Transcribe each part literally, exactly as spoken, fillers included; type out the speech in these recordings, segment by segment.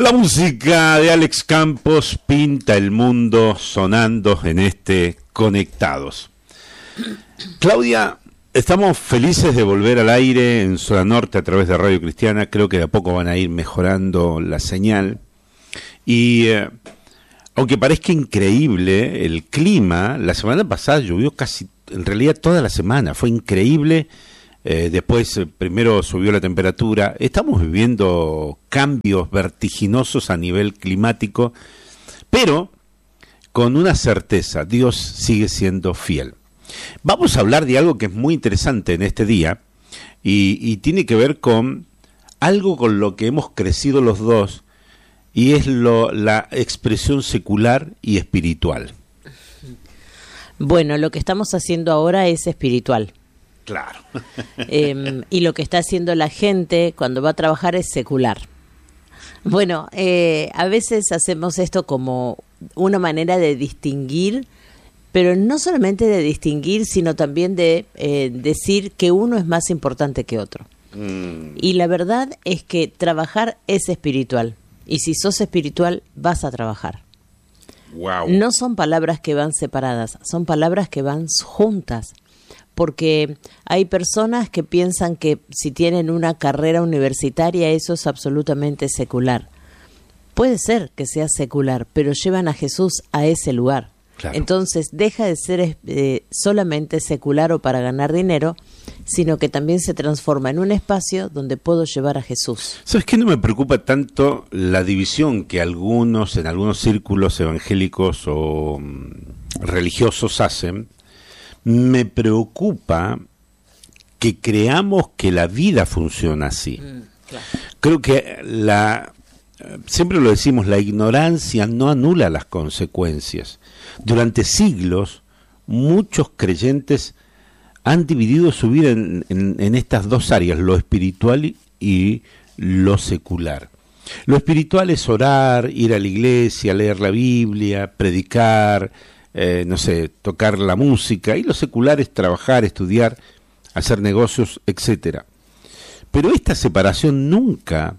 La música de Alex Campos pinta el mundo sonando en este Conectados. Claudia, estamos felices de volver al aire en Zona Norte a través de Radio Cristiana. Creo que de a poco van a ir mejorando la señal. Y eh, aunque parezca increíble, el clima, la semana pasada llovió casi, en realidad toda la semana, fue increíble. Eh, después eh, primero subió la temperatura. Estamos viviendo cambios vertiginosos a nivel climático, pero con una certeza: Dios sigue siendo fiel. Vamos a hablar de algo que es muy interesante en este día y, y tiene que ver con algo con lo que hemos crecido los dos, y es lo, la expresión secular y espiritual. Bueno, lo que estamos haciendo ahora es espiritual. Claro. eh, y lo que está haciendo la gente cuando va a trabajar es secular. Bueno, eh, a veces hacemos esto como una manera de distinguir, pero no solamente de distinguir, sino también de eh, decir que uno es más importante que otro. Mm. Y la verdad es que trabajar es espiritual. Y si sos espiritual, vas a trabajar. Wow. No son palabras que van separadas, son palabras que van juntas. Porque hay personas que piensan que si tienen una carrera universitaria eso es absolutamente secular. Puede ser que sea secular, pero llevan a Jesús a ese lugar. Claro. Entonces deja de ser eh, solamente secular o para ganar dinero, sino que también se transforma en un espacio donde puedo llevar a Jesús. ¿Sabes qué? No me preocupa tanto la división que algunos, en algunos círculos evangélicos o um, religiosos hacen. Me preocupa que creamos que la vida funciona así. Mm, claro. Creo que la, siempre lo decimos, la ignorancia no anula las consecuencias. Durante siglos, muchos creyentes han dividido su vida en, en, en estas dos áreas, lo espiritual y lo secular. Lo espiritual es orar, ir a la iglesia, leer la Biblia, predicar, Eh, no sé, tocar la música, y lo secular es trabajar, estudiar, hacer negocios, etcétera. Pero esta separación nunca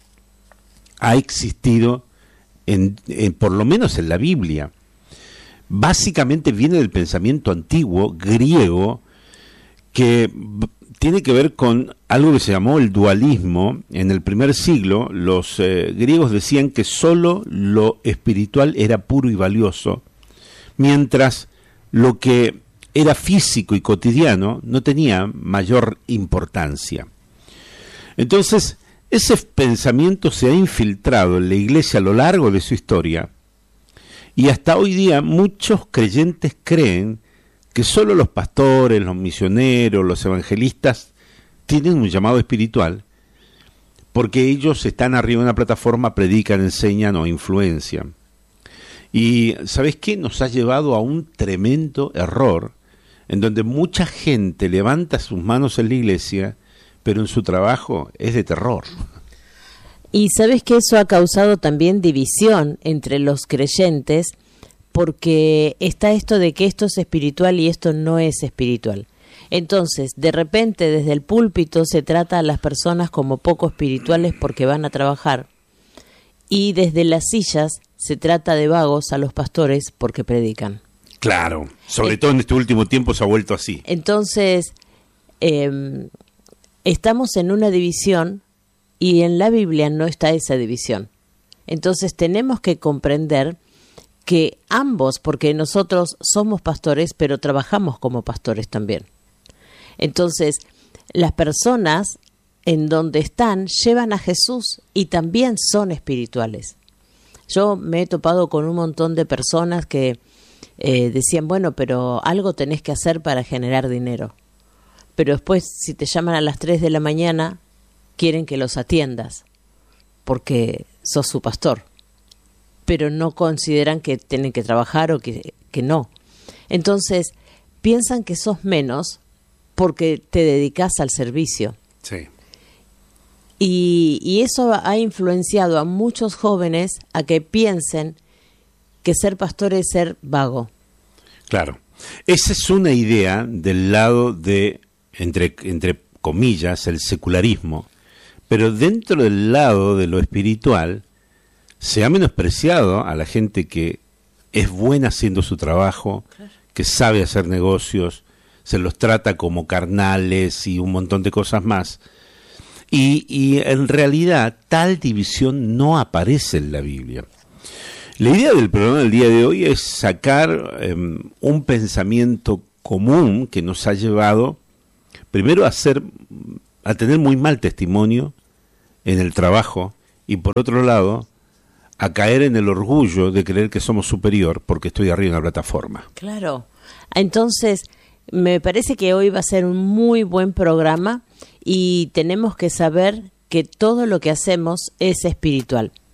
ha existido, en, en, por lo menos en la Biblia. Básicamente viene del pensamiento antiguo, griego, que b- tiene que ver con algo que se llamó el dualismo. En el primer siglo, los eh, griegos decían que solo lo espiritual era puro y valioso, mientras lo que era físico y cotidiano no tenía mayor importancia. Entonces, ese pensamiento se ha infiltrado en la iglesia a lo largo de su historia, y hasta hoy día muchos creyentes creen que solo los pastores, los misioneros, los evangelistas tienen un llamado espiritual, porque ellos están arriba de una plataforma, predican, enseñan o influencian. Y ¿sabes qué? Nos ha llevado a un tremendo error, en donde mucha gente levanta sus manos en la iglesia, pero en su trabajo es de terror. Y ¿sabes que eso ha causado también división entre los creyentes? Porque está esto de que esto es espiritual y esto no es espiritual. Entonces, de repente, desde el púlpito se trata a las personas como poco espirituales porque van a trabajar. Y desde las sillas se trata de vagos a los pastores porque predican. Claro, sobre eh, todo en este último tiempo se ha vuelto así. Entonces, eh, estamos en una división y en la Biblia no está esa división. Entonces tenemos que comprender que ambos, porque nosotros somos pastores, pero trabajamos como pastores también. Entonces, las personas en donde están llevan a Jesús y también son espirituales. Yo me he topado con un montón de personas que eh, decían, bueno, pero algo tenés que hacer para generar dinero. Pero después, si te llaman a las tres de la mañana, quieren que los atiendas, porque sos su pastor. Pero no consideran que tienen que trabajar o que, que no. Entonces, piensan que sos menos porque te dedicás al servicio. Sí. Y, y eso ha influenciado a muchos jóvenes a que piensen que ser pastor es ser vago. Claro. Esa es una idea del lado de, entre, entre comillas, el secularismo. Pero dentro del lado de lo espiritual, se ha menospreciado a la gente que es buena haciendo su trabajo, claro, que sabe hacer negocios, se los trata como carnales y un montón de cosas más. Y, y en realidad tal división no aparece en la Biblia. La idea del programa del día de hoy es sacar eh, un pensamiento común que nos ha llevado primero a ser, a tener muy mal testimonio en el trabajo y por otro lado a caer en el orgullo de creer que somos superior porque estoy arriba en la plataforma. Claro. Entonces, me parece que hoy va a ser un muy buen programa y tenemos que saber que todo lo que hacemos es espiritual.